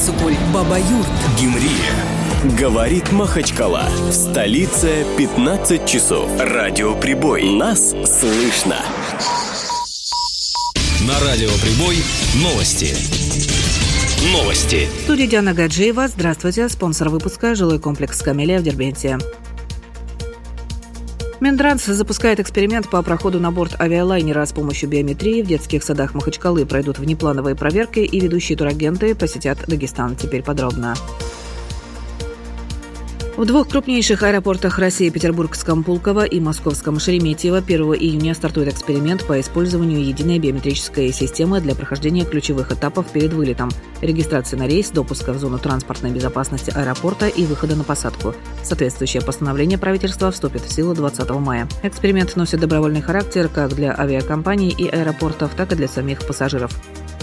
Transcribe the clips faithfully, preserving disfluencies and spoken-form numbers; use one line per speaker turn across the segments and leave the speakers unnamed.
Исыкуль, Баба-Юрт,
Гимрия. Говорит Махачкала. В столице пятнадцать часов. Радиоприбой. Нас слышно.
На Радиоприбой новости. Новости.
В студии Диана Гаджиева. Здравствуйте. Спонсор выпуска — жилой комплекс «Камелия» в Дербенте. Минтранс запускает эксперимент по проходу на борт авиалайнера с помощью биометрии. В детских садах Махачкалы пройдут внеплановые проверки, и ведущие турагенты посетят Дагестан. Теперь подробно. В двух крупнейших аэропортах России, петербургском Пулково и московском Шереметьево, первого июня стартует эксперимент по использованию единой биометрической системы для прохождения ключевых этапов перед вылетом: регистрации на рейс, допуска в зону транспортной безопасности аэропорта и выхода на посадку. Соответствующее постановление правительства вступит в силу двадцатого мая. Эксперимент носит добровольный характер как для авиакомпаний и аэропортов, так и для самих пассажиров.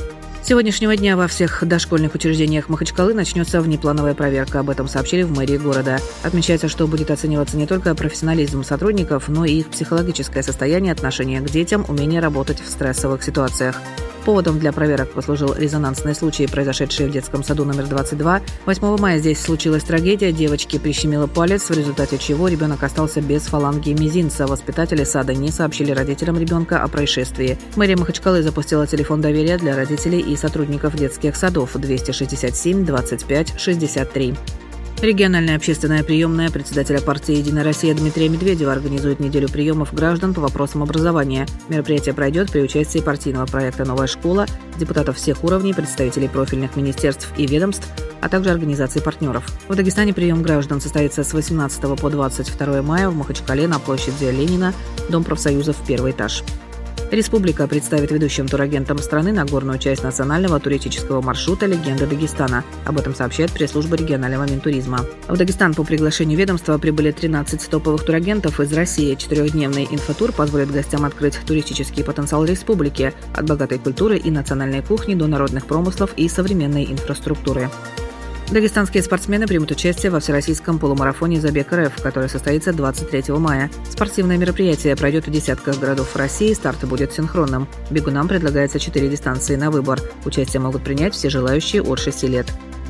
С сегодняшнего дня во всех дошкольных учреждениях Махачкалы начнется внеплановая проверка. Об этом сообщили в мэрии города. Отмечается, что будет оцениваться не только профессионализм сотрудников, но и их психологическое состояние, отношение к детям, умение работать в стрессовых ситуациях. Поводом для проверок послужил резонансный случай, произошедший в детском саду номер двадцать два. восьмого мая здесь случилась трагедия. Девочке прищемило палец, в результате чего ребенок остался без фаланги мизинца. Воспитатели сада не сообщили родителям ребенка о происшествии. Мэрия Махачкалы запустила телефон доверия для родителей и сотрудников детских садов двести шестьдесят семь двадцать пять шестьдесят три. Региональная общественная приемная председателя партии «Единая Россия» Дмитрия Медведева организует неделю приемов граждан по вопросам образования. Мероприятие пройдет при участии партийного проекта «Новая школа», депутатов всех уровней, представителей профильных министерств и ведомств, а также организаций партнеров. В Дагестане прием граждан состоится с восемнадцатого по двадцать второе мая в Махачкале на площади Ленина, Дом профсоюзов, первый этаж. Республика представит ведущим турагентам страны Нагорную часть национального туристического маршрута «Легенды Дагестана». Об этом сообщает пресс-служба регионального Минтуризма. В Дагестан по приглашению ведомства прибыли тринадцать топовых турагентов из России. Четырехдневный инфотур позволит гостям открыть туристический потенциал республики от богатой культуры и национальной кухни до народных промыслов и современной инфраструктуры. Дагестанские спортсмены примут участие во всероссийском полумарафоне «Забег РФ», который состоится двадцать третьего мая. Спортивное мероприятие пройдет в десятках городов России, старт будет синхронным. Бегунам предлагается четыре дистанции на выбор. Участие могут принять все желающие от шести лет.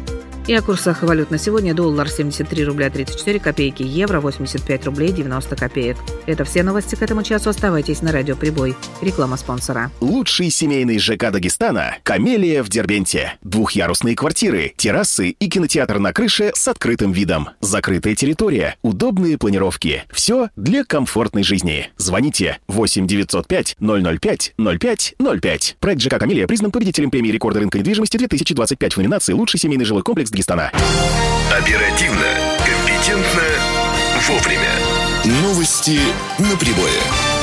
И о курсах валют на сегодня: доллар семьдесят три рубля тридцать четыре копейки, евро восемьдесят пять рублей девяносто копеек. Это все новости к этому часу. Оставайтесь на Радиоприбой. Реклама спонсора.
Лучший семейный ЖК Дагестана – «Камелия» в Дербенте. Двухъярусные квартиры, террасы и кинотеатр на крыше с открытым видом. Закрытая территория, удобные планировки. Все для комфортной жизни. Звоните восемь девятьсот пять ноль ноль пять ноль пять ноль пять. Проект ЖК «Камелия» признан победителем премии рекорда рынка недвижимости две тысячи двадцать пять в номинации «Лучший семейный жилой комплекс Дагестана».
Оперативно, компетентно, вовремя. Новости на прибое.